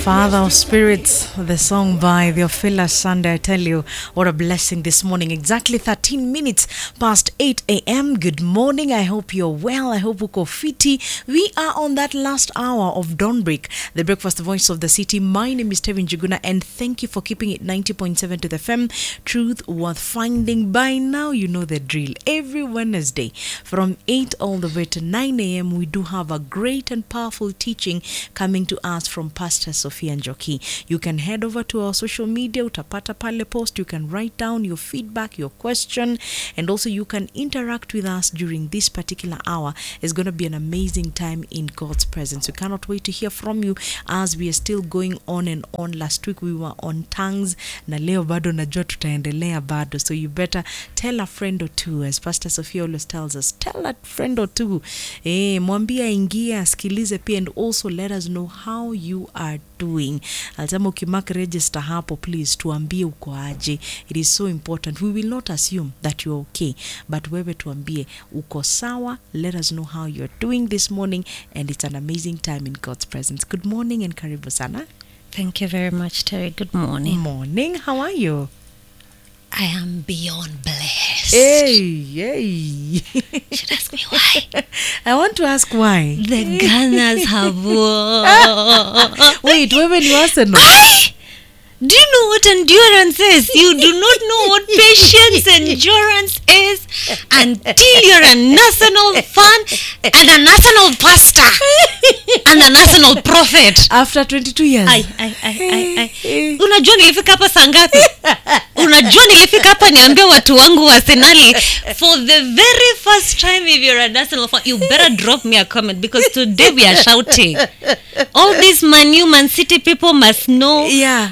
Father of Spirits, the song by the Ophelia Sunday. I tell you, what a blessing this morning. Exactly 13 minutes past 8 a.m. Good morning. I hope you're well. I hope uko fiti. We are on that last hour of Dawnbreak, the breakfast voice of the city. My name is Tevin Juguna, and thank you for keeping it 90.7 to the FM. Truth worth finding. By now, you know the drill. Every Wednesday from 8 all the way to 9 a.m. we do have a great and powerful teaching coming to us from Pastor Sophia Njoki. You can head over to our social media, utapata pale post. You can write down your feedback, your question, and also you can interact with us during this particular hour. It's going to be an amazing time in God's presence. We cannot wait to hear from you as we are still going on and on. Last week we were on tongues, na leo bado najua tutaendelea bado. So you better tell a friend or two, as Pastor Sophia always tells us. Tell a friend or two. Mwambia ingia, sikilize pia, and also let us know how you are doing. Alzama ukimark register hapo, please tuambie uko aje. It is so important. We will not assume that you're okay, but wewe tuambie uko sawa. Let us know how you're doing this morning, and it's an amazing time in God's presence. Good morning and karibu sana. Thank you very much, Terry. Good morning. Morning. How are you? I am beyond blessed. Hey. Should ask me why? I want to ask why. The Gunners have won. Wait, when you Arsenal? Do you know what endurance is? You do not know what patience endurance is until you're an Arsenal fan and an Arsenal pastor and an Arsenal prophet. After 22 years. Unajua nilifika hapa saa ngapi? Unajua nilifika hapa niambia watu wangu wa Arsenal, for the very first time, if you're an Arsenal fan, you better drop me a comment, because today we are shouting. All these Man City people must know. Yeah.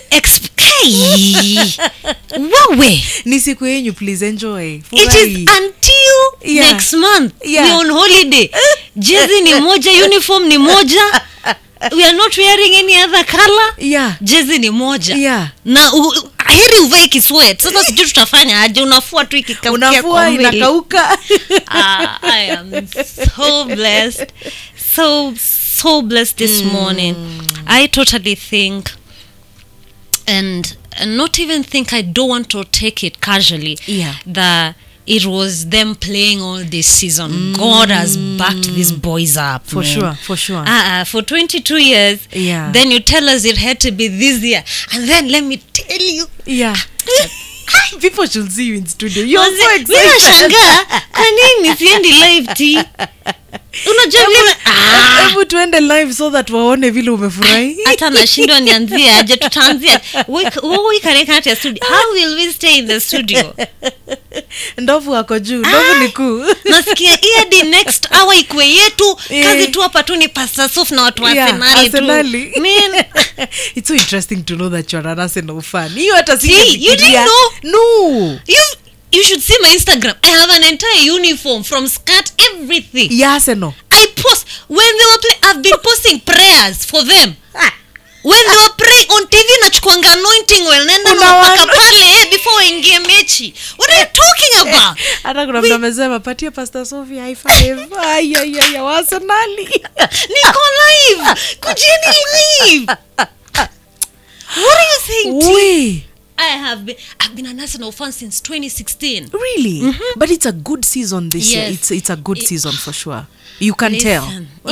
Wawe. Ni siku yenyu, please enjoy. It is until next month. Yeah. We're on holiday. Jezi ni moja, uniform ni moja. We are not wearing any other color. Yeah. Jezi ni moja. Yeah. Na heri uvae kisweat. Sasa sijui tutafanya aje, unafua tu ikikaukia unafua inakauka. I am so blessed. So blessed this morning. I totally think and not even think, I don't want to take it casually. Yeah. That it was them playing all this season. God has backed these boys up. For man. sure. For 22 years. Yeah. Then you tell us it had to be this year. And then let me tell you. Yeah. People should see you in studio. You're so excited. Mimi nashangaa kwa nini siendi live tea? Unajua vile hebu tuende live so that waone vile umefurahi. Hata nashindwa nianzie aje, tutaanzia we kareka ya studio. How will we stay in the studio? Ndovu wako juu, ndovu ni kuu. Nasikia the next hour ikwe yetu, kazi tu hapa tu ni Pastor Sof na watu wa Arsenal tu. Man, it's so interesting to know that you're an Arsenal fan. You hata you didn't know? No. You should see my Instagram. I have an entire uniform from skirt, everything. Yes, no. I post when they were playing. I've been posting prayers for them. When they were praying on TV, nachukuanga anointing well, nenda napaka pale before ingie mechi. What are you talking about? Hata kuna mtu amesema patia Pastor Sophia high five. Ay wasanali. Niko live. Kujeni live. What are you saying? Wait. I've been an Arsenal fan since 2016. Really? Mm-hmm. But it's a good season this year. It's a good season for sure. You can tell.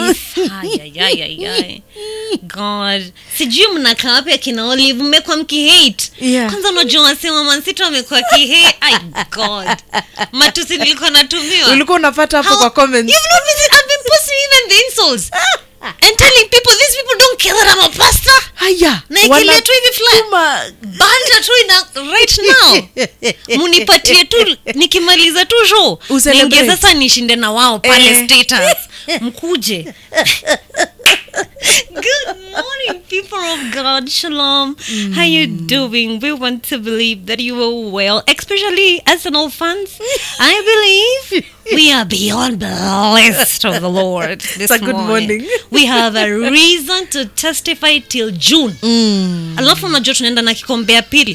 God. Sijui mnakaa wapi akina Olive, mmekuwa mkihate. Yeah. Kwanza unajua wasema Man City wamekuwa kihate. God. Matusi nilikuwa natumiwa. Ulikuwa unapata hapo kwa comments. You've not visited. I've been posting even the insults. And telling people, these people don't care that I'm a pastor. Haya. Na ikile tu hivi flat. Banda tu right now. Munipatie tu nikimaliza tu show. Ninge sasa nishinde na wao pale status. Mkuje. Good morning, people of God. Shalom. How you doing? We want to believe that you are well, especially Arsenal fans. I believe we are beyond blessed of the Lord this good morning. We have a reason to testify till June. Alafu unajua tunaenda na kikombe ya pili.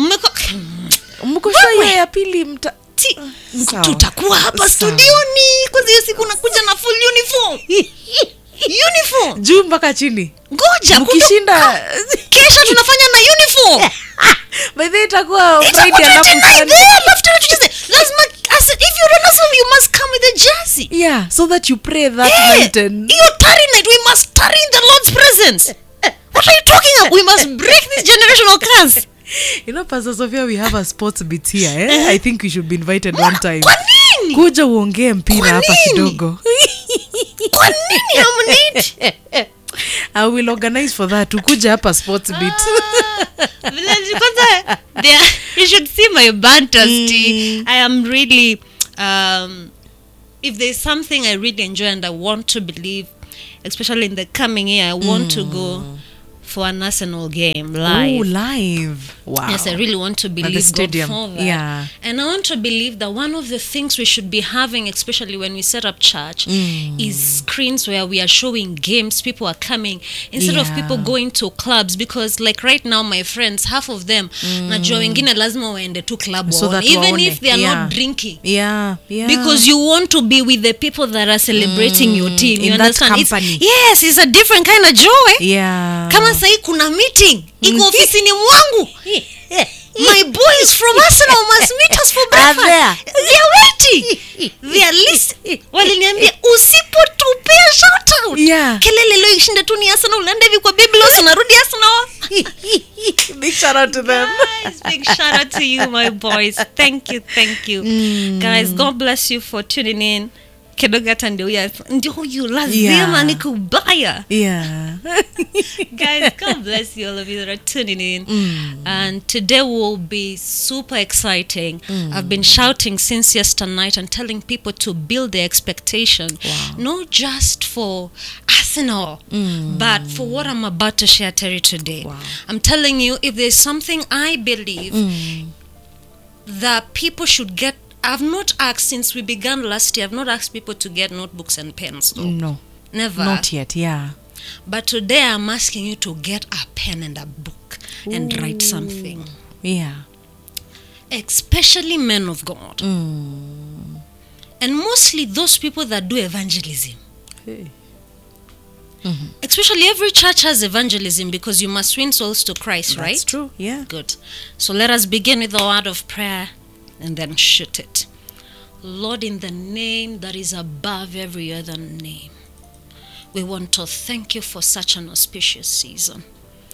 Mkosha ya pili tutakuwa hapa studioni. Kwanza hiyo siku nakuja na full uniform. Uniform. Juu mpaka chini. Ngoja Mkishinda kesho tunafanya na uniform. by the way itakuwa Friday alafu Sunday. Lazima if you're an Arsenal, you must come with a jersey. Yeah, so that you pray that night and You're tarry night. We must tarry in the Lord's presence. What are you talking about? We must break this generational curse. you know, Pastor Sophia, we have a sports bit here. I think we should be invited one time. Kwa nini? Kuja uongee mpira hapa kidogo. Kwa nini hamniti? I will organize for that. Ukuja hapa sports bit. Kwanza, you should see my banter. I am really, if there's something I really enjoy and I want to believe, especially in the coming year, I want to go for an Arsenal game live. Oh, live. Wow. Yes, I really want to believe stadium. God for that. Yeah. And I want to believe that one of the things we should be having, especially when we set up church, is screens where we are showing games. People are coming instead of people going to clubs, because like right now, my friends, half of them, najua wengine lazima waende tu club So that even waone. if they are Yeah. not drinking. Yeah. Because you want to be with the people that are celebrating your team. You in that understand? company. It's a different kind of joy. Yeah. Kama sahi kuna meeting iko ofisini mwangu, my boys from Arsenal must meet us for breakfast. They are waiting. They are listening. Waliniambia usipotupea shout out. Yeah. Kelele leo ishinda tu ni Arsenal, unaenda hivi kwa Biblos unarudi Arsenal. Big shout out to them. Guys, big shout out to you, my boys. Thank you. Guys, God bless you for tuning in. Kedogata ndio huyu lazima nikubaya. Yeah. Guys, God bless you, all of you that are tuning in. And today will be super exciting. I've been shouting since yesterday night and telling people to build their expectation, not just for Arsenal, but for what I'm about to share today. I'm telling you, if there's something I believe that people should get, I've not asked since we began last year, I've not asked people to get notebooks and pens. Though. No. Never. Not yet, yeah. But today I'm asking you to get a pen and a book and write something. Yeah. Especially men of God. And mostly those people that do evangelism. Hey. Especially every church has evangelism because you must win souls to Christ, right? That's true, yeah. Good. So let us begin with a word of prayer and then shoot it. Lord, in the name that is above every other name, we want to thank you for such an auspicious season.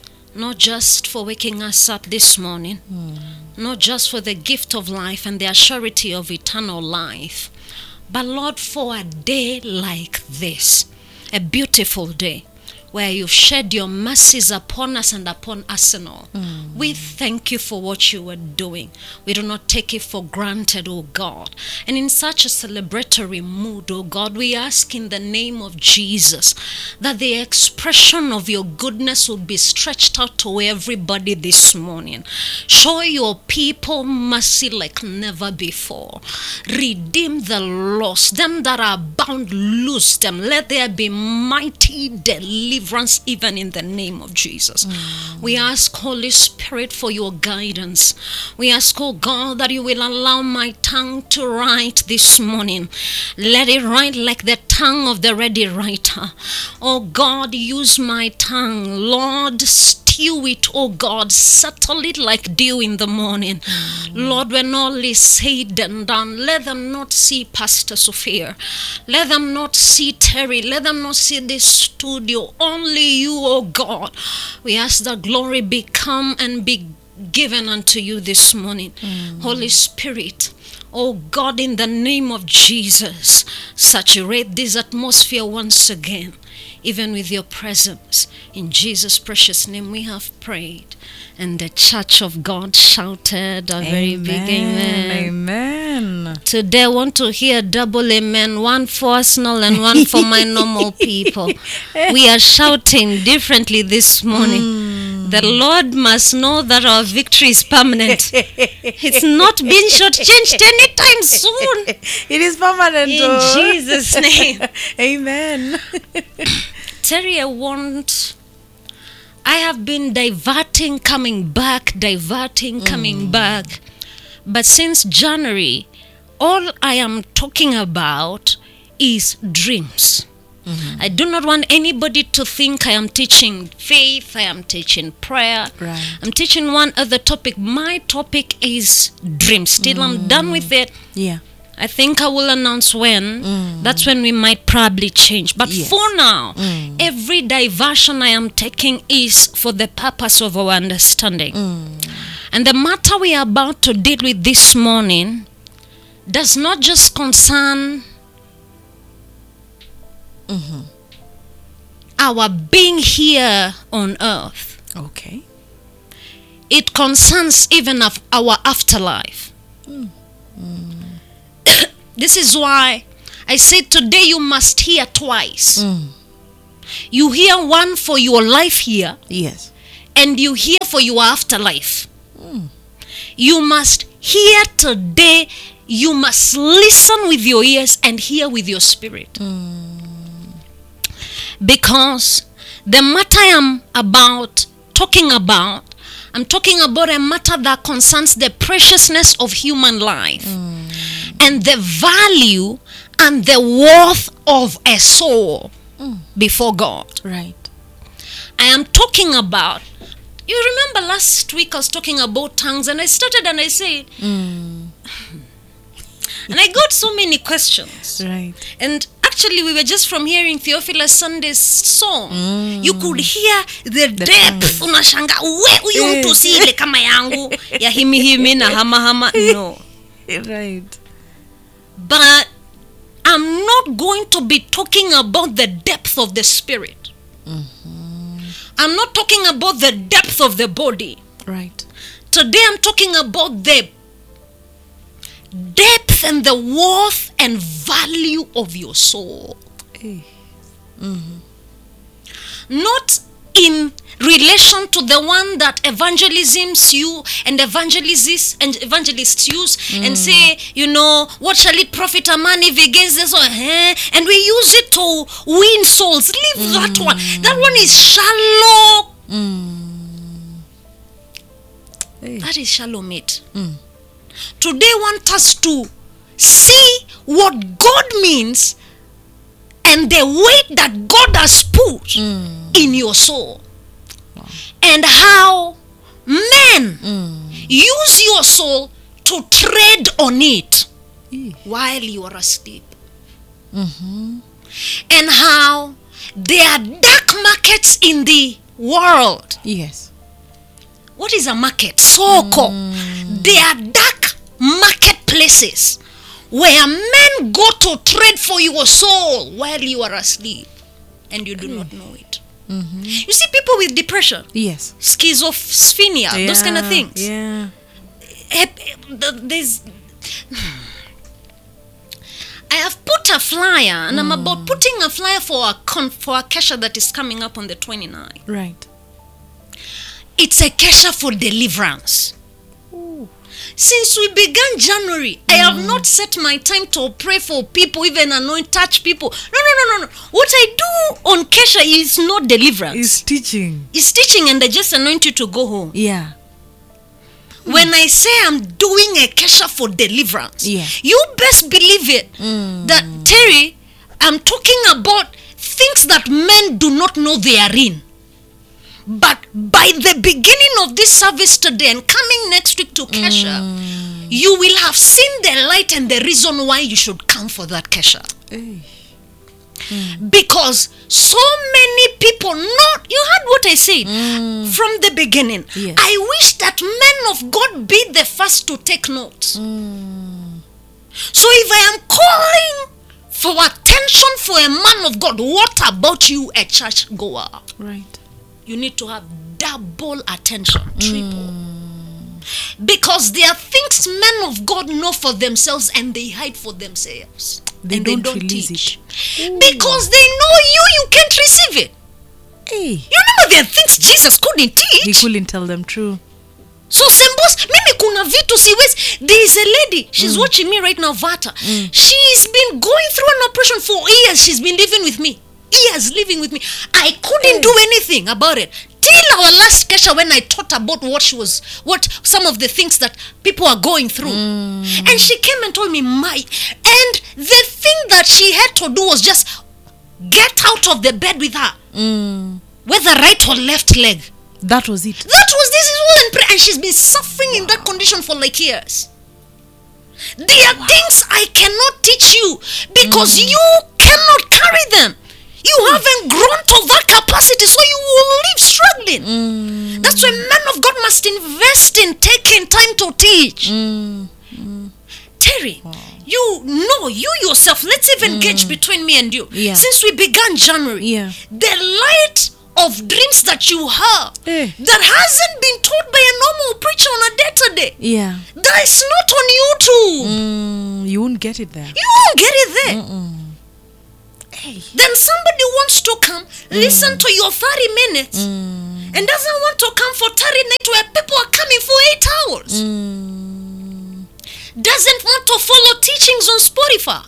Not just for waking us up this morning, not just for the gift of life and the assurity of eternal life, but Lord, for a day like this, a beautiful day, where you've shed your mercies upon us and upon Arsenal. We thank you for what you are doing. We do not take it for granted, oh God. And in such a celebratory mood, oh God, we ask in the name of Jesus that the expression of your goodness will be stretched out to everybody this morning. Show your people mercy like never before. Redeem the lost, them that are bound, loose them. Let there be mighty deliverance even in the name of Jesus. We ask, Holy Spirit, for your guidance. We ask, oh God, that you will allow my tongue to write this morning. Let it write like the tongue of the ready writer. Oh God, use my tongue. Lord, stew it, oh God, settle it like dew in the morning. Lord, when all is said and done, let them not see Pastor Sophia. Let them not see Terry. Let them not see this studio. Only you, oh God. We ask that glory become and be given unto you this morning. Holy Spirit, oh God, in the name of Jesus, saturate this atmosphere once again, even with your presence. In Jesus' precious name we have prayed. And the church of God shouted a very big amen. Amen. Today I want to hear double amen, one for Arsenal and one for my normal people. We are shouting differently this morning. The Lord must know that our victory is permanent. It's not being shortchanged anytime soon. It is permanent. In Jesus' name. Amen. Terry, I have been diverting, coming back. But since January, all I am talking about is dreams. I do not want anybody to think I am teaching faith, I am teaching prayer. Right. I'm teaching one other topic. My topic is dreams. Till I'm done with it, Yeah. I think I will announce when. That's when we might probably change. But Yes. for now, every diversion I am taking is for the purpose of our understanding. And the matter we are about to deal with this morning does not just concern our being here on earth. Okay. It concerns even of our afterlife. This is why I said today you must hear twice. You hear one for your life here, Yes. and you hear for your afterlife. You must hear today. You must listen with your ears and hear with your spirit. Because the matter I'm talking about a matter that concerns the preciousness of human life and the value and the worth of a soul before God. Right. I am talking about, you remember last week I was talking about tongues, and I started and I said, and I got so many questions. Right. And actually we were just from hearing Theophilus Sunday's song. You could hear the depth. Unashanga, we huyu mtu si ile kama yangu ya himi na hama. No. Right. But I'm not going to be talking about the depth of the spirit. I'm not talking about the depth of the body. Right. Today I'm talking about the depth and the worth and value of your soul. Hey. Not in relation to the one that evangelisms you and evangelists use and say, what shall it profit a man if he gains this? And we use it to win souls. Leave that one. That one is shallow. Hey. That is shallow, mate. Today I want us to see what God means and the weight that God has put in your soul. And how men use your soul to trade on it while you are asleep. And how there are dark markets in the world. Yes. What is a market? Soko. There are dark marketplaces where men go to trade for your soul while you are asleep and you do not know it. You see people with depression, Yes. schizophrenia, those kind of things. Yeah. I have put a flyer, and I'm about putting a flyer for a kesha that is coming up on the 29th. Right. It's a kesha for deliverance. Since we began January, I have not set my time to pray for people, even touch people. No. What I do on kesha is not deliverance. It's teaching. It's teaching, and I just anoint you to go home. Yeah. When I say I'm doing a kesha for deliverance, Yeah. you best believe it. That, Terry, I'm talking about things that men do not know they are in. But by the beginning of this service today and coming next week to kesha, you will have seen the light and the reason why you should come for that kesha. Hey. Because so many people you heard what I said from the beginning. Yes. I wish that men of God be the first to take notes. So if I am calling for attention for a man of God, what about you, a church goer? Right. You need to have double attention, triple. Because there are things men of God know for themselves and they hide for themselves. They and don't they don't release teach. it. Because they know you can't receive it. Hey. You remember there are things Jesus couldn't teach. He couldn't tell them true. So Sembos, mimi kuna vitu siwezi. There is a lady, she's watching me right now, Vata. She's been going through an operation for years. She's been living with me. Years living with me. I couldn't do anything about it. Till our last kesha when I taught about what some of the things that people are going through. And she came and told me, and the thing that she had to do was just get out of the bed with her, whether right or left leg. That was it. That was this is all, and she's been suffering in that condition for like years. There are things I cannot teach you because you cannot carry them. You haven't grown to that capacity, so you will live struggling. That's why men of God must invest in taking time to teach. Terry, you know, you yourself, let's even gauge between me and you. Yeah. Since we began January, the light of dreams that you have that hasn't been taught by a normal preacher on a day-to-day. Yeah. That is not on YouTube. You won't get it there. You won't get it there. Then somebody wants to come, listen to your 30 minutes, and doesn't want to come for 30 nights where people are coming for 8 hours. Doesn't want to follow teachings on Spotify.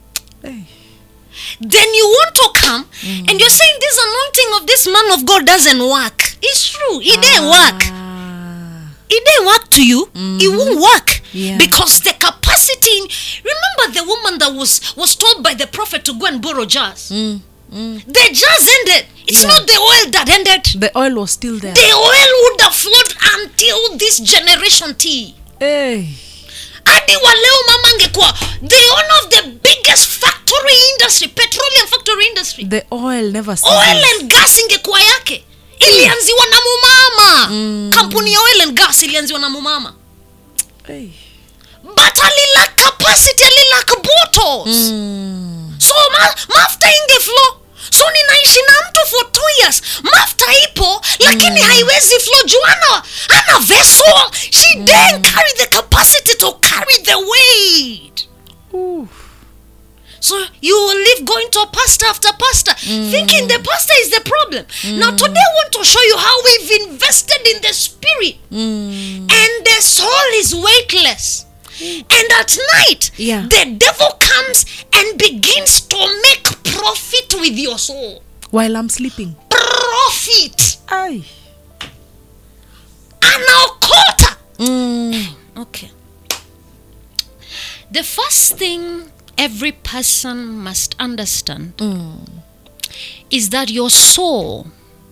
Then you want to come and you're saying this anointing of this man of God doesn't work. It's true. It didn't work. It didn't work to you. It won't work. Because the capacity remember the woman that was told by the prophet to go and borrow jars. The jars ended. It's not the oil that ended. The oil was still there. The oil would have flowed until this generation T. Adi wa leo mama angekuwa the one of the biggest factory industry, petroleum factory industry. The oil never ceases. Oil and gas ingekuwa yake. Ilianziwa na mumama. Kampuni ya oil and gas ilianziwa na mumama. But alila capacity, alila bottles. So mafuta ingeflow. So ninaishi na mtu for 2 years. Mafuta ipo lakini haiwezi flow juana. Ana vessel. She didn't carry the capacity to carry the weight. So you will live going to pastor after pastor, thinking the pastor is the problem. Now today I want to show you how we've invested in the spirit, and the soul is weightless. And at night, the devil comes and begins to make profit with your soul. While I'm sleeping. Profit. Aye. Anaokota. Okay. The first thing every person must understand is that your soul,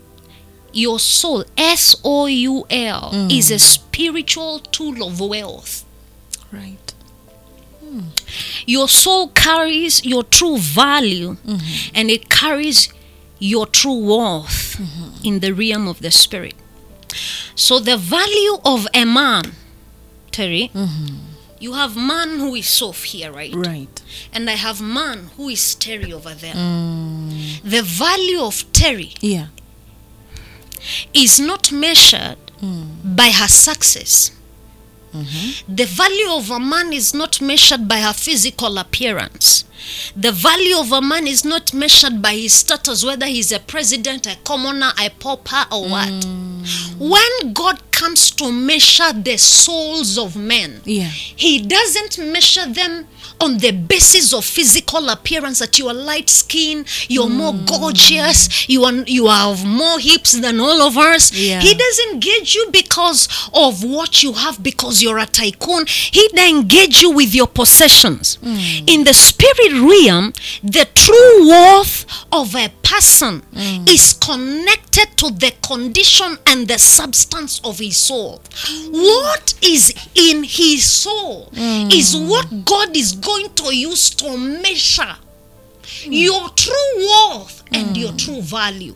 S-O-U-L, is a spiritual tool of wealth. Right. Your soul carries your true value, and it carries your true worth in the realm of the spirit. So the value of a man, Terry, you have man who is Soph here, right? Right. And I have man who is Terry over there. The value of Terry is not measured by her success. The value of a man is not measured by her physical appearance. The value of a man is not measured by his status, whether he's a president, a commoner, a pauper, or what. When God comes to measure the souls of men, he doesn't measure them on the basis of physical appearance, that you are light skin, you're more gorgeous, you have more hips than all of us. He doesn't gauge you because of what you have, because you're a tycoon. He doesn't engage you with your possessions. In the spirit realm, the true worth of a person is connected to the condition and the substance of his soul. What is in his soul is what God is going to use to measure your true worth and your true value.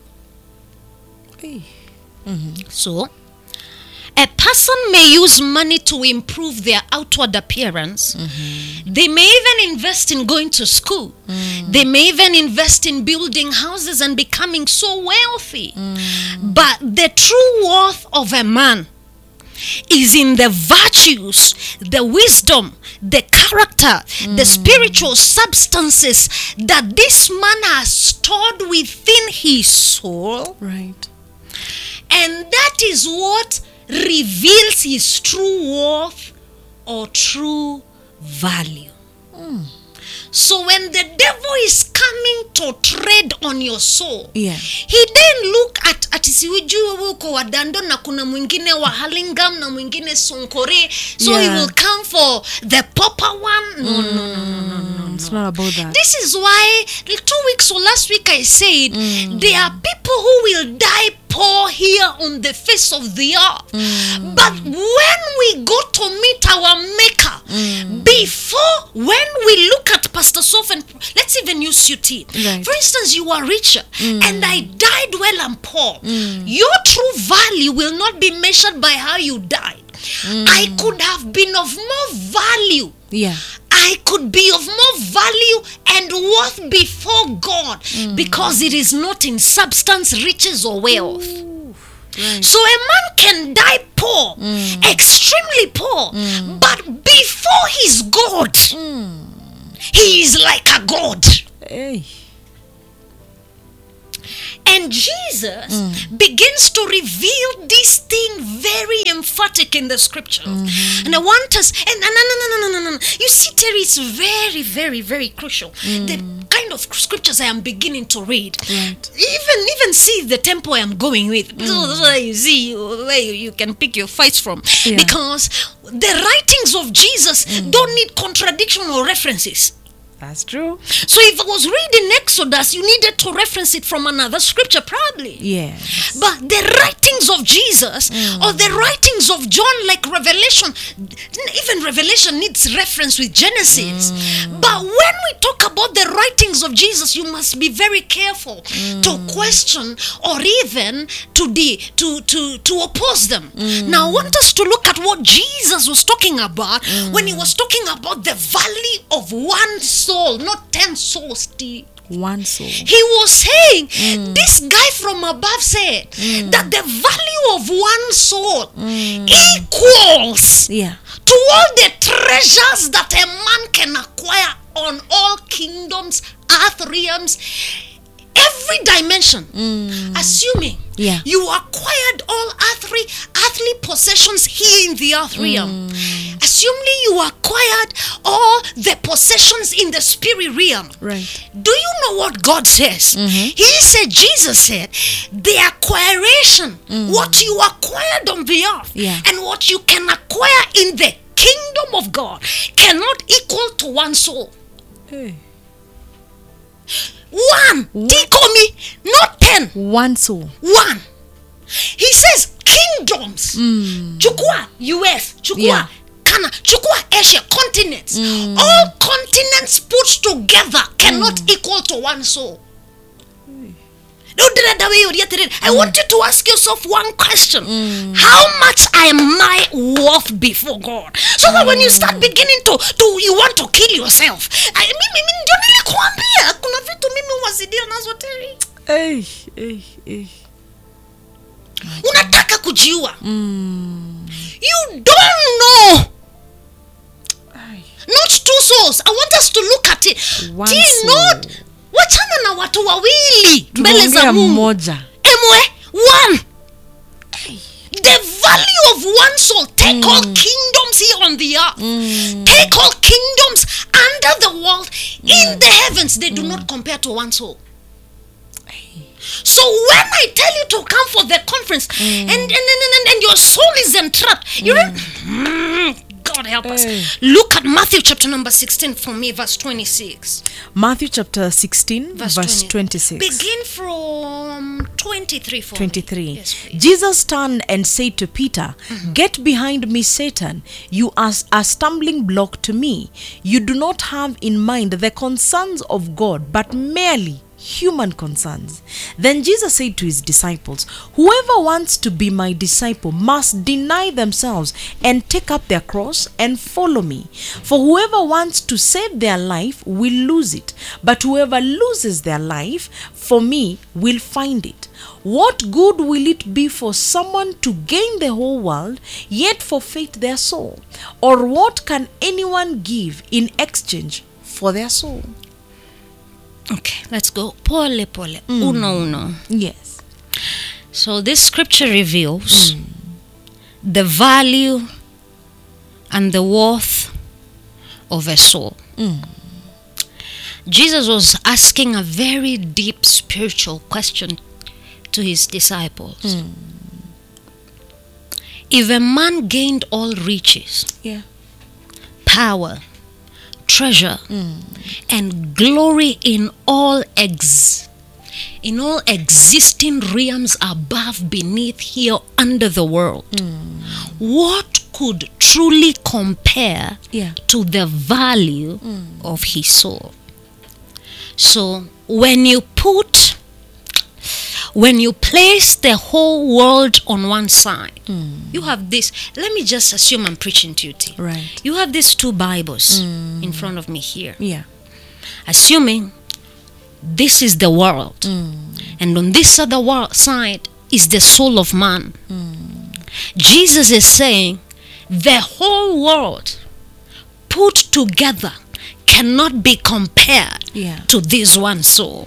So a person may use money to improve their outward appearance. They may even invest in going to school. They may even invest in building houses and becoming so wealthy. But the true worth of a man is in the virtues, the wisdom, the character, the spiritual substances that this man has stored within his soul. Right. And that is what reveals his true worth or true value. So when the devil is coming to trade on your soul, he didn't look at siwijui wewe uko Wadando na kuna mwingine wa Halingam na mwingine Sonkore, so he will come for the proper one. No. not about that. This is why 2 weeks or last week I said there are people who will die poor here on the face of the earth. But when we go to meet our Maker, when we look at Pastor Soph, and let's even use UT. Right. For instance, you are richer and I died while I'm poor. Your true value will not be measured by how you died. I could have been of more value. Yeah. I could be of more value and worth before God because it is not in substance, riches, or wealth. Right. So a man can die poor, extremely poor, but before his God, he is like a God. Hey. And Jesus begins to reveal this thing very emphatic in the scriptures. And I want us, and no. You see, Terry, it's very, very, very crucial. The kind of scriptures I am beginning to read. Right. Even see the tempo I am going with. So that's why you see where you can pick your fights from. Yeah. Because the writings of Jesus don't need contradiction or references. That's true. So if I was reading Exodus, you needed to reference it from another scripture, probably. Yes. But the writings of Jesus or the writings of John, like Revelation, even Revelation needs reference with Genesis. But when we talk about the writings of Jesus, you must be very careful to question or even to oppose them. Now I want us to look at what Jesus was talking about when he was talking about the value of one soul, not 10 souls. Steve. One soul. He was saying, this guy from above said that the value of one soul equals to all the treasures that a man can acquire on all kingdoms, earth realms, every dimension. Assuming you acquired all earthly possessions here in the earth realm. Assuming you acquired all the possessions in the spirit realm. Right. Do you know what God says? He said, Jesus said, the acquiration, what you acquired on the earth and what you can acquire in the kingdom of God cannot equal to one soul. Hey. One. Tickle me, not 10. One soul. One. He says kingdoms. Chukua US. Chukua Kana. Chukua Asia. Continents. All continents put together cannot equal to one soul. I want you to ask yourself one question. How much am I worth before God? So that when you start beginning to you want to kill yourself. I mean, ndio nilikuambia kuna vitu mimi wazidia nazo Terry. Hey. Unataka kujiua. You don't know. Not two souls. I want us to look at it. Not wachana na watu wawili mbele za Mungu. One. The value of one soul. Take all kingdoms here on the earth. Take all kingdoms under the world. In the heavens, they do not compare to one soul. So when I tell you to come for the conference and your soul is entrapped, God help us. Look at Matthew chapter number 16 for me, verse 26. Matthew chapter 16, verse 26. Begin from 23 for 23. me. Yes, please. Jesus turned and said to Peter, "Get behind me, Satan. You are a stumbling block to me. You do not have in mind the concerns of God, but merely human concerns." Then Jesus said to his disciples, "Whoever wants to be my disciple must deny themselves and take up their cross and follow me. For whoever wants to save their life will lose it, but whoever loses their life for me will find it. What good will it be for someone to gain the whole world yet forfeit their soul? Or what can anyone give in exchange for their soul?" Okay, let's go. Pole. Uno. Yes. So this scripture reveals the value and the worth of a soul. Jesus was asking a very deep spiritual question to his disciples. If a man gained all riches, power, treasure and glory in all existing realms above, beneath, here, under the world. What could truly compare to the value of his soul? So when you place the whole world on one side, you have this. Let me just assume I'm preaching to you, T. Right. You have these two Bibles in front of me here. Yeah. Assuming this is the world, and on this other side is the soul of man. Jesus is saying the whole world put together cannot be compared to this one soul.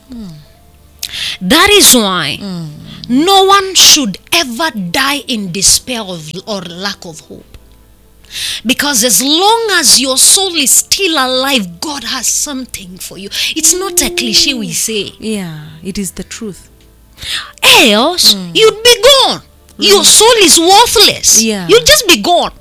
That is why no one should ever die in despair or lack of hope. Because as long as your soul is still alive, God has something for you. It's not a cliche we say. Yeah, it is the truth. Else, you'd be gone. Your soul is worthless. Yeah. You'll just be gone.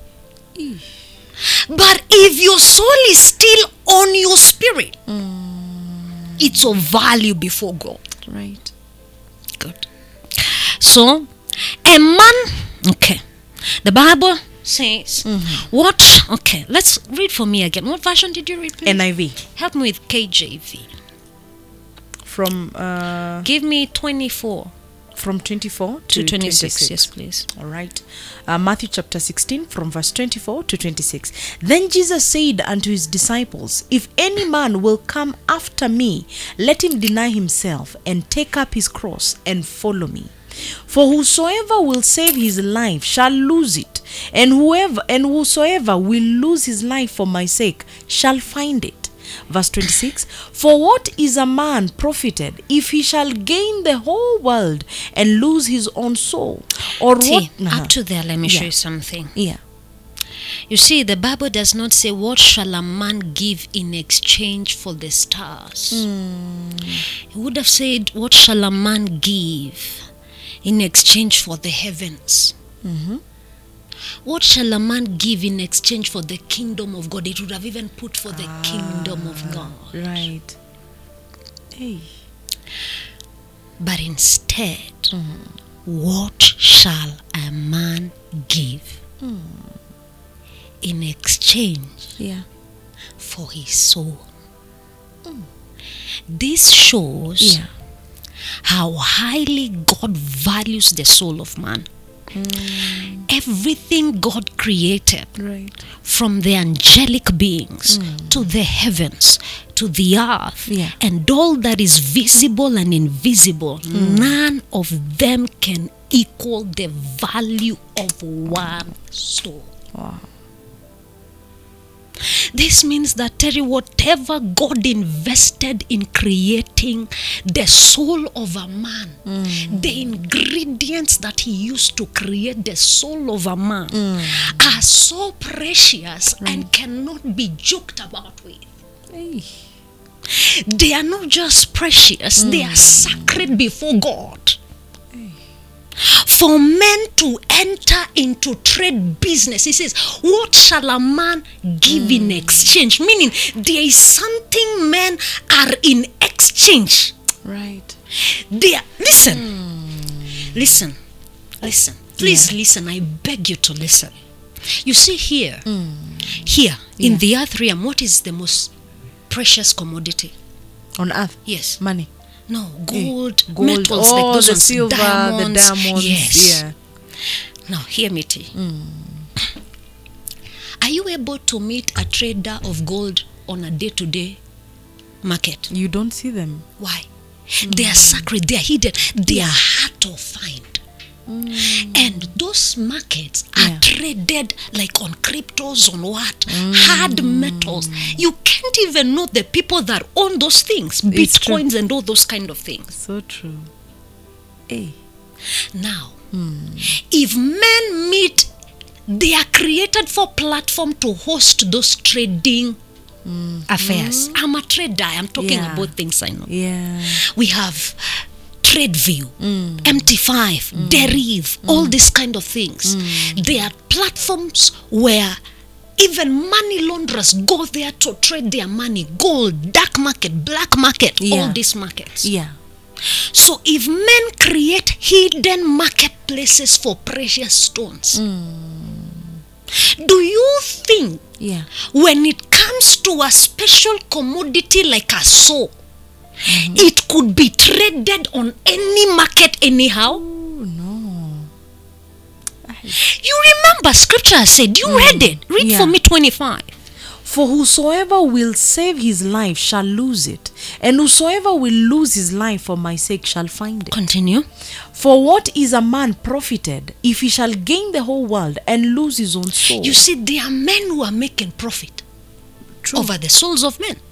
But if your soul is still on your spirit, it's of value before God. Right. Good. So, a man, the Bible says, let's read for me again. What version did you read, please? NIV. Help me with KJV. From Give me 24 from 24 to 26. Yes, please. All right. Matthew chapter 16 from verse 24 to 26. Then Jesus said unto his disciples, If any man will come after me, let him deny himself and take up his cross and follow me. For whosoever will save his life shall lose it, and whosoever will lose his life for my sake shall find it. Verse 26, For what is a man profited if he shall gain the whole world and lose his own soul? Or what? Up to there, let me show you something. Yeah. You see, the Bible does not say, what shall a man give in exchange for the stars? It would have said, what shall a man give in exchange for the heavens? What shall a man give in exchange for the kingdom of God? It would have even put for the kingdom of God. Right. Hey. But instead, what shall a man give in exchange for his soul? This shows how highly God values the soul of man. Everything God created, from the angelic beings to the heavens to the earth, and all that is visible and invisible, none of them can equal the value of one soul. Wow. This means that, Terry, whatever God invested in creating the soul of a man, the ingredients that he used to create the soul of a man are so precious and cannot be joked about with. Hey. They are not just precious, they are sacred before God. For men to enter into trade business, he says, what shall a man give in exchange? Meaning, there is something men are in exchange. Right. They are, listen. Please listen. I beg you to listen. You see here in the earth realm, what is the most precious commodity? On earth? Yes. Money. No, gold, metals, like those the ones, silver, diamonds. the diamonds. Yes. Yeah. Now, hear me, T. Are you able to meet a trader of gold on a day-to-day market? You don't see them. Why? They are sacred, they are hidden, they are hard to find. And those markets are traded like on cryptos, on what? Hard metals. You can't even know the people that own those things, bitcoins and all those kind of things. So true. Hey. Now, if men meet, they are created for platform to host those trading affairs. I'm a trader. I'm talking about things I know. Yeah. We have TradeView, MT5, Deriv, all these kind of things. They are platforms where even money launderers go there to trade their money. Gold, dark market, black market, all these markets. Yeah. So if men create hidden marketplaces for precious stones, do you think when it comes to a special commodity like a soul, it could be traded on any market anyhow? No. You remember scripture said, you read it. Read for me 25. For whosoever will save his life shall lose it, and whosoever will lose his life for my sake shall find it. Continue. For what is a man profited if he shall gain the whole world and lose his own soul? You see, there are men who are making profit over the souls of men.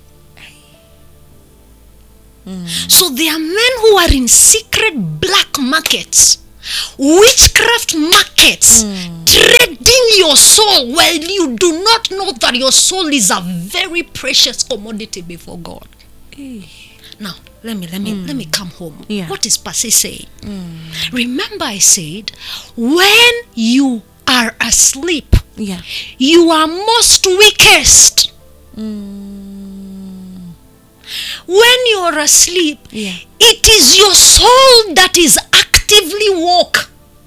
So there are men who are in secret black markets, witchcraft markets, trading your soul while you do not know that your soul is a very precious commodity before God. Now, let me come home. What is Percy saying? Remember I said, when you are asleep, you are most weakest. When you are asleep, it is your soul that is actively woke.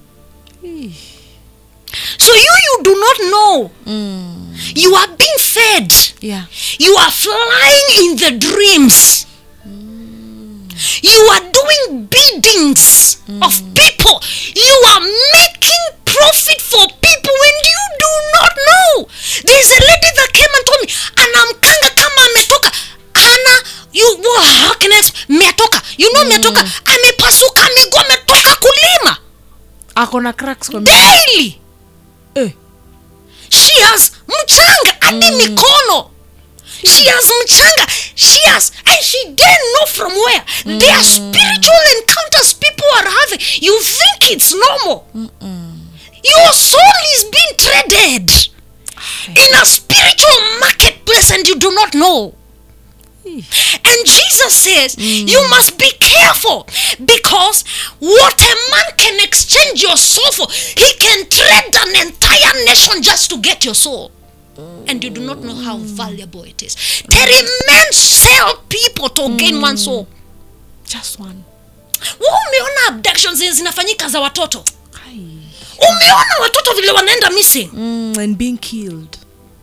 So you do not know. You are being fed. You are flying in the dreams. You are doing biddings of people. You are making profit for people when you do not know. There's a lady that came and told me, anamkanga kama ametoka. How can I metoka? You know metoka? Amepasuka miguu, ametoka kulima. Akona cracks kwa daily. She has mchanga hadi mikono. She has mchanga. And she didn't know from where. They are spiritual encounters people are having. You think it's normal. Your soul is being traded in a spiritual marketplace and you do not know. And Jesus says, you must be careful, because what a man can exchange your soul for, he can trade an entire nation just to get your soul. And you do not know how valuable it is. Terry, men sell people to gain one soul. Just one. Umeona abductions zinafanyika za watoto? Umeona watoto vile wanaenda missing? And being killed.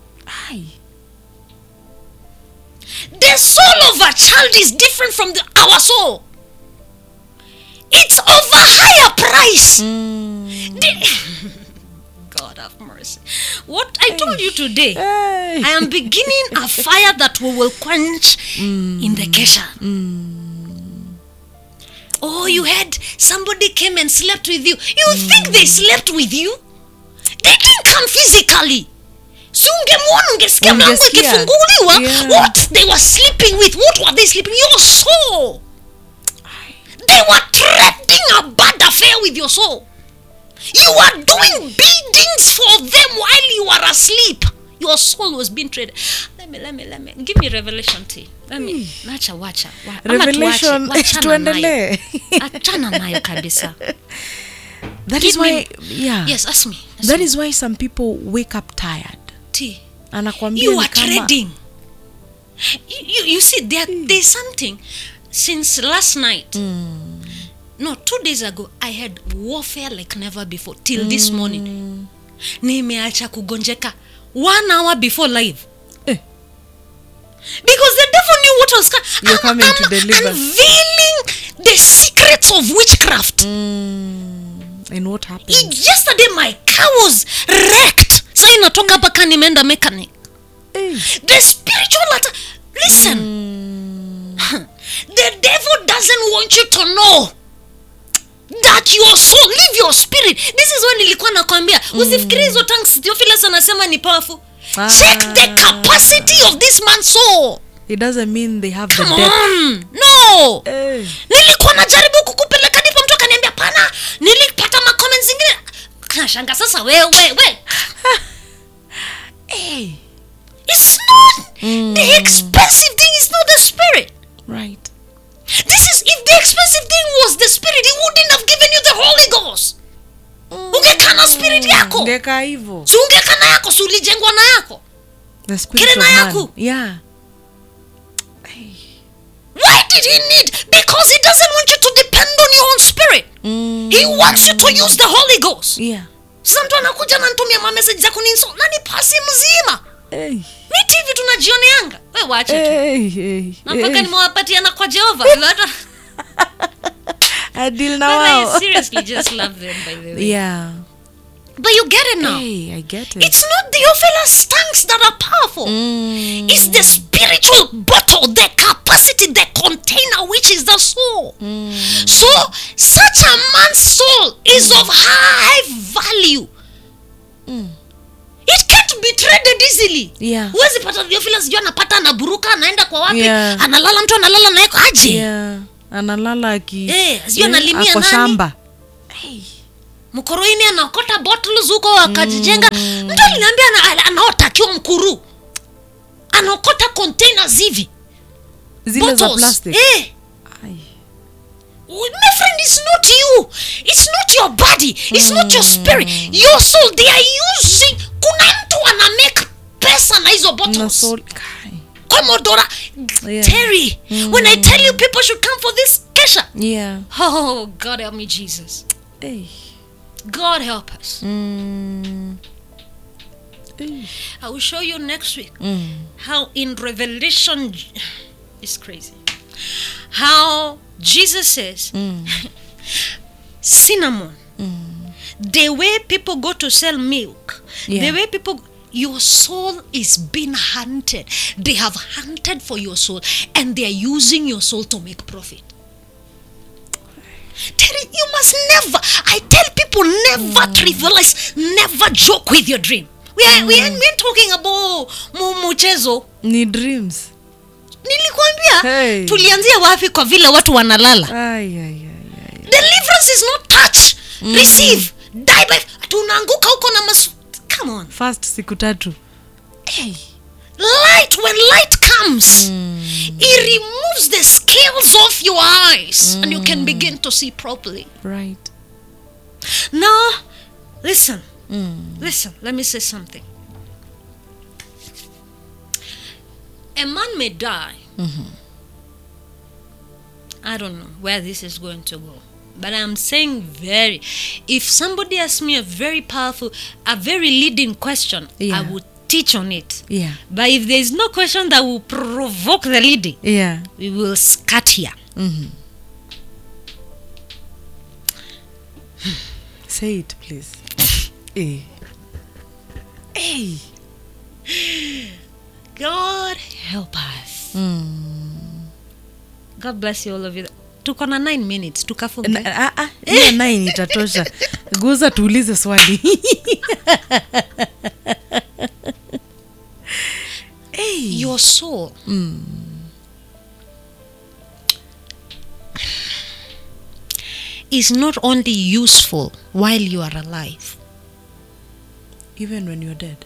The soul of a child is different from our soul. It's of a higher price. God have mercy. What I told you today, I am beginning a fire that we will quench in the Kesha. Oh, you had somebody came and slept with you. You think they slept with you? They didn't come physically. What they were sleeping with, what were they sleeping? Your soul. They were trading a bad affair with your soul. You are doing biddings for them while you are asleep. Your soul was being traded. Let me give me Revelation T. Let me wacha. Revelation tuendelee. Achana nayo kabisa. That is why yes, ask me. That is why some people wake up tired. You are trading. You see, there's something. Since last night, no, 2 days ago, I had warfare like never before. Till this morning, nimeacha kugonjeka 1 hour before live. Because the devil knew what was coming. To deliver. Unveiling the secrets of witchcraft. And what happened? Yesterday, my car was wrecked. Sai natoka hapa kani nimeenda mechanic. The spiritual attack. Listen. The devil doesn't want you to know that your soul, leave your spirit. This is when nilikuwa nakwambia usifikiri hizo tongues Theophilus anasema ni powerful. Check the capacity of this man's soul. It doesn't mean they have Come the depth. on. No. Nilikuwa najaribu kukupeleka ndipo mtu akaniambia pana. Nilipata ma comments zingine. Kanashanga sasa wewe. It's not the expensive thing, is not the spirit. Right. This is, if the expensive thing was the spirit, he wouldn't have given you the Holy Ghost. Ungekana spirit yako. Ungeka hivyo. Ungekana yako, sulijengwa na yako. The spirit of Kirena man. yaku. Yeah. Why did he need? Because he doesn't want you to depend on your own spirit. He wants you to use the Holy Ghost. Yeah. Sasa mtu anakuja na nitumia ma message za kuninso nani pasi mzima. Hey. Ni TV tunajioneanga. Wewe waache tu. Hey. Na mpaka nimewapatiana kwa Jehova. I deal But now. I seriously just love them, by the way. Yeah. But you get it now. Hey, I get it. It's not the Theophilus tanks that are powerful. It's the spiritual bottle, the capacity, the container, which is the soul. So, such a man's soul is of high value. It can't be traded easily. Yeah. Huwezi pata Theophilus juu anapata anaburuka anaenda kwa wapi? Yeah. Analala mtu analala naye kwa aje. Yeah. Analala aki. Sijui analimia ako nani? shamba. Mkoroini anaokota bottles huko akajijenga. Mtu aliniambia anaotakiwa mkuru. Anaokota containers hivi. Zile za Bottles. plastic. Ay. My friend, it's not you. It's not your body. It's not your spirit. Your soul. They are using. Kuna mtu ana make pesa na hizo Na bottles. soul. Commodore. Yeah. Terry. When I tell you people should come for this kesha. Yeah. Oh, God help me, Jesus. Hey. God help us. Hey. I will show you next week how in Revelation it's crazy. How Jesus says cinnamon. The way people go to sell milk, Yeah. the way people, your soul is being hunted. They have hunted for your soul and they are using your soul to make profit. Terry, you must never, I tell people, never trivialize, never joke with your dream. We ain't talking about mchezo. Ni dreams. Nilikwambia Hey. tulianzia wapi kwa vile watu wanalala. Ay. Deliverance is not touch, receive, die by. Tunaanguka huko na come on. First siku 3. Hey. Light, when light comes, it removes the scales off your eyes and you can begin to see properly. Right. Now, listen, let me say something. A man may die. I don't know where this is going to go. But I'm saying if somebody asks me a very powerful, a very leading question, Yeah. I would teach on it. Yeah. But if there is no question that will provoke the leading, Yeah. we will scat here. Say it, please. Hey. Hey. God help us. God bless you all of you. Tuko na 9 minutes tukafunge. Hiyo 9 itatosha. Guza tuulize swali. Hey. Your soul is not only useful while you are alive. Even when you're dead.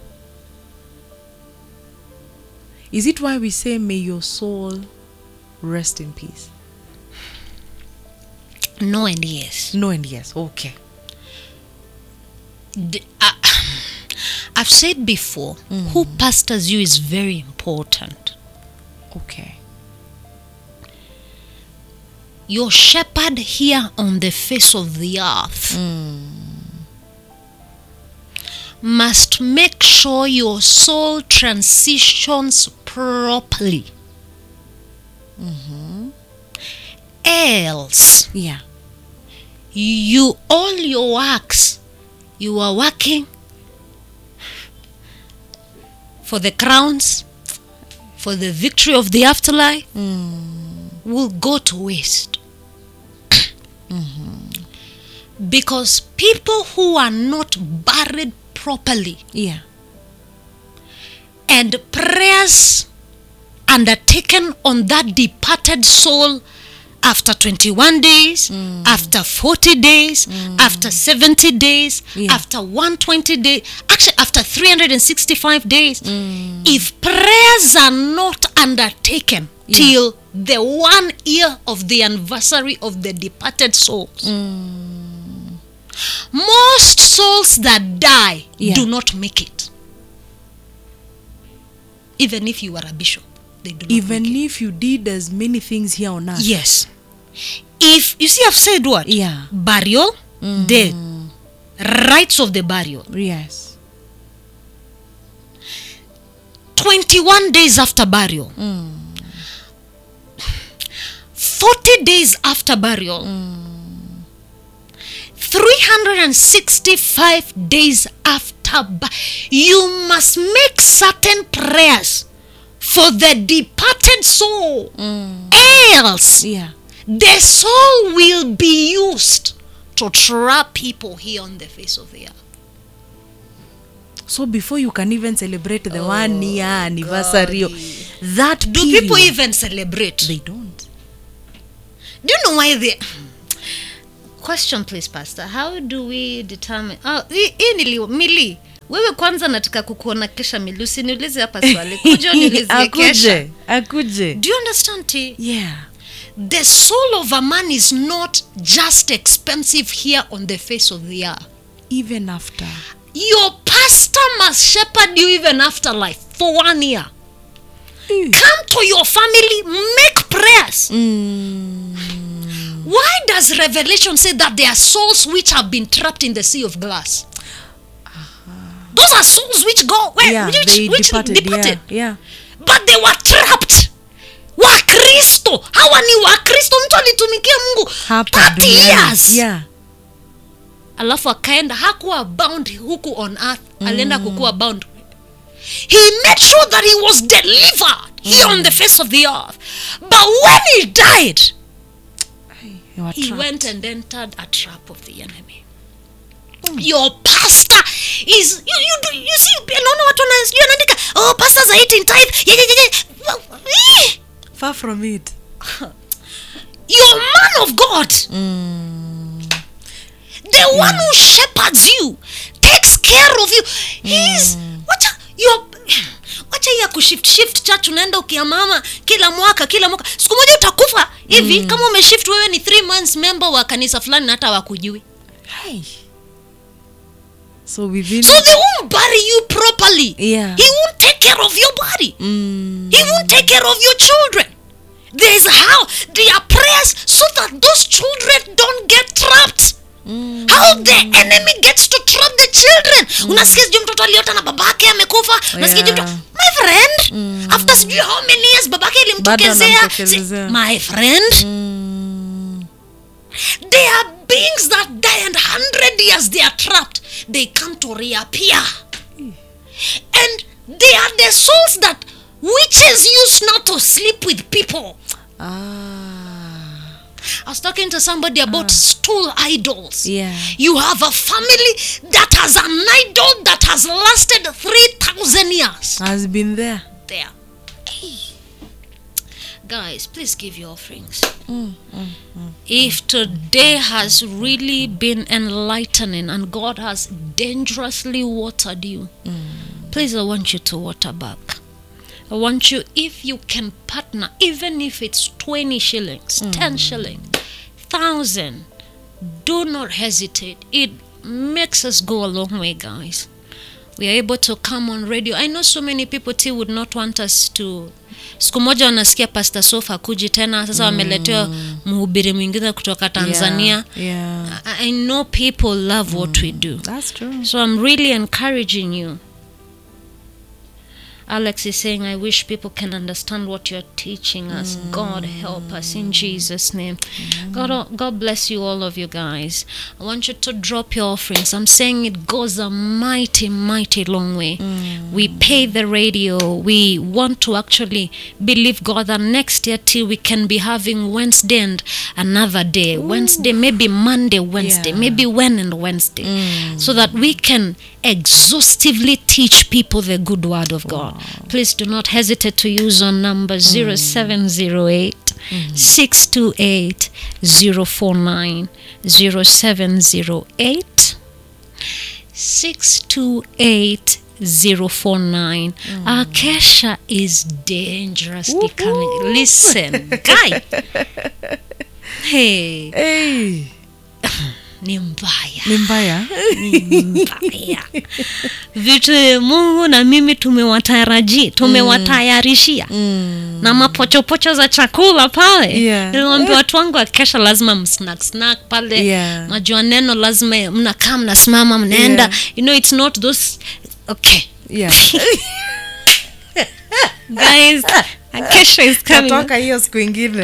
Is it why we say, may your soul rest in peace? No and yes. No and yes. Okay. I've said before, who pastors you is very important. Okay. Your shepherd here on the face of the earth must make sure your soul transitions properly. Else, Yeah. all your works, you are working for the crowns, for the victory of the afterlife, will go to waste. Because people who are not buried properly, Yeah. and prayers undertaken on that departed soul after 21 days, after 40 days, after 70 days, Yeah. after 120 days, actually after 365 days, if prayers are not undertaken till the 1 year of the anniversary of the departed souls, most souls that die Yeah. do not make it. even if you are a bishop. They do not Even forgive. if you did as many things here on earth. Yes. If you see, I've said what? Yeah. Burial, death, rites of the burial. Yes. 21 days after burial. 40 days after burial. 365 days after you must make certain prayers for the departed soul. Else, Yeah. the soul will be used to trap people here on the face of the earth. So before you can even celebrate the 1 year anniversary, that Do period, people even celebrate? they don't. Do you know why they... Question please, Pastor. How do we determine... Mili, wewe kwanza nataka kukuona kesha Mili. Usiniulize hapa swali. Kuja uniulize kesha. Akuje. Do you understand, T? Yeah. The soul of a man is not just expensive here on the face of the earth. Even after. Your pastor must shepherd you even after life for 1 year. Come to your family, make prayers. Why does Revelation say that there are souls which have been trapped in the sea of glass? Those are souls which go where? Yeah, which they departed. Yeah. But they were trapped. Wakristo. Hawa ni Wakristo, mtu alitumikia Mungu Hapa 30 duniani. years. Yeah. Alafu akaenda hakuwa bound huku on earth, alienda kukuwa bound. He made sure that he was delivered here on the face of the earth. But when he died, You are he trapped. went and entered a trap of the enemy. Your pastor is you see, unaona watu wanaandika, oh, pastors are eating tithe. Far from it. Your man of God, the one who shepherds you, takes care of you. He's wacha ya kushift church, unaenda ukiamama kila mwaka. Siku moja utakufa hivi kama umeshift wewe ni 3 months member wa kanisa fulani na hata wakujui. Hey. So within. So they won't bury you properly. Yeah. He won't take care of your body. He won't take care of your children. There's how there are prayers so that those children don't get trapped. How the enemy gets to trap the children. Unasikia sijui mtoto aliota na babake amekufa. Unasikia Yeah. mtoto, my friend, after sijui how many years babake ilimtokezea. My friend, they are beings that die and 100 years they are trapped. They come to reappear. And they are the souls that witches use now to sleep with people. I was talking to somebody about stool idols. Yeah. You have a family that has an idol that has lasted 3,000 years. Has been there. There. Hey. Guys, please give your offerings. If today has really been enlightening and God has dangerously watered you, please, I want you to water back. I want you, if you can partner, even if it's 20 shillings, 10 shillings, 1,000, do not hesitate. It makes us go a long way, guys. We are able to come on radio. I know so many people still would not want us to. Siku moja wanasikia Pastor Sofa kuji tena, sasa wameletewa mhubiri mwingine kutoka Tanzania. Yeah. I know people love what we do. That's true. So I'm really encouraging you. Alex is saying, I wish people can understand what you're teaching us. God help us in Jesus' name. God bless you, all of you guys. I want you to drop your offerings. I'm saying it goes a mighty, mighty long way. We pay the radio. We want to actually believe God that next year till we can be having Wednesday and another day. Wednesday, maybe Monday, Wednesday, Yeah. maybe Wednesday. So that we can exhaustively teach people the good word of God. Please do not hesitate to use our number 0708 628 049 0708 628 049. Our Kesha is dangerously coming. Listen, guy. Hey. ni mbaya. Ni mbaya. Ni mbaya. Vitu Mungu na mimi tumewatayarishia. Na mapochopocho za chakula pale. Niliwaambia watu wangu akesha lazima snack pale. Najua neno lazima mnakaa mnasimama mnaenda. You know it's not those okay. Guys, Kesha is coming. Natoka hiyo siku ingine.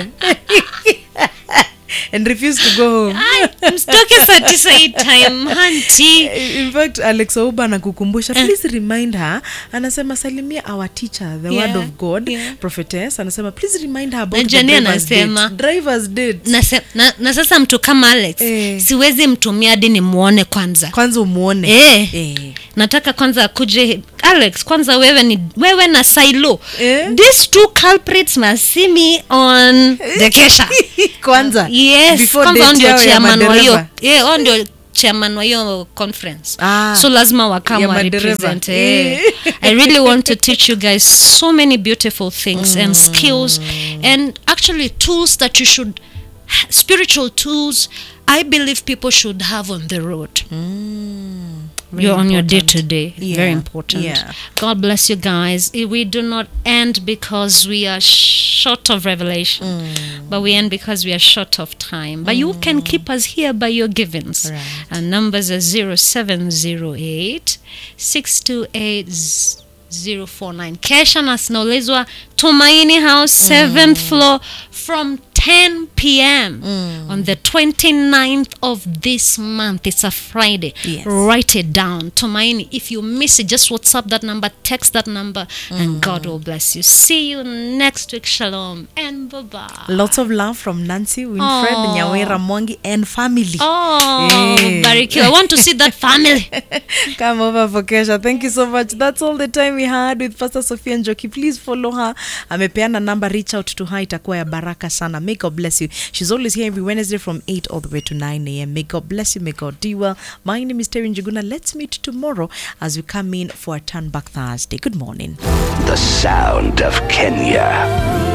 And refuse to go home. Mstoke satisfied time hunty. In fact, Alex Ouba anakukumbusha, please remind her. Anasema salimia our teacher, the word of God, prophetess. Anasema please remind her about the driver's date. Na sasa mtu kama Alex, siwezi mtumia hadi nimuone kwanza. Kwanza umuone. Nataka kwanza akuje Alex, kwanza wewe na Silo. These two culprits must see me on the Kesha. Kwanza. Yes, kwanza ndio chairman wa hiyo. Ndio chairman wa hiyo conference. So lazima wakama represent. I really want to teach you guys so many beautiful things and skills and actually tools that you should, spiritual tools I believe people should have on the road. You're on your day-to-day. Very important. God bless you guys. We do not end because we are short of revelation, but we end because we are short of time. But you can keep us here by your givings. And numbers are 0708 628 049. Kesha nasinaulizwa Tumaini House 7th floor from 10 p.m. on the 29th of this month. It's a Friday. Write it down. Tumaini, if you miss it, just WhatsApp that number, text that number, and God will bless you. See you next week. Shalom and bye-bye. Lots of love from Nancy, Winfred, Nyawera Mwangi, and family. Barikiwa. I want to see that family. Come over for Kesha. Thank you so much. That's all the time we had with Pastor Sophia Njoki. Please follow her. Amepeana number, reach out to her. Itakuwa ya baraka sana. May God bless you. She's always here every Wednesday from 8 all the way to 9 a.m. May God bless you. May God do well. My name is Terry Njuguna. Let's meet tomorrow as we come in for a Turn Back Thursday. Good morning. The sound of Kenya.